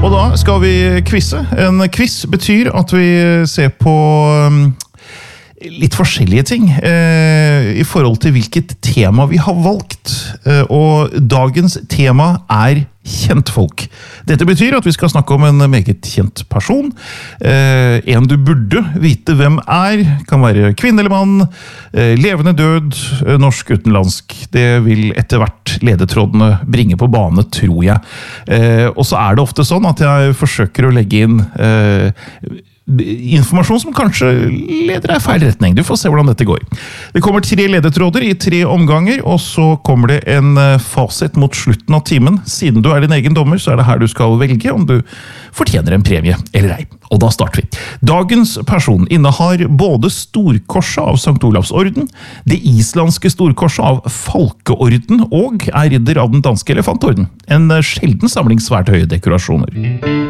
Og da skal vi quizze. En quiz betyr at vi ser på litt forskjellige ting i forhold til hvilket tema vi har valgt. Og dagens tema kjentfolk. Dette betyr at vi skal snakke om en meget kjent person. En du burde vite hvem kan være kvinne eller mann, levende død, norsk utenlandsk. Det vil etter hvert ledetrådene bringe på bane, tror jeg. Og så det ofte sånn at jeg forsøker å legge inn informasjon som kanskje leder deg i feil retning. Du får se hvordan dette går. Det kommer 3 ledetråder i 3 omganger, og så kommer det en fasit mot slutten av timen. Siden du din egen dommer, så det her du skal velge om du fortjener en premie eller ei. Og da starter vi. Dagens person innehar både storkorset av Sankt Olavs orden, det islandske storkorset av Falkeorden og ridder av den danske elefantorden. En sjelden samling svært høye dekorasjoner.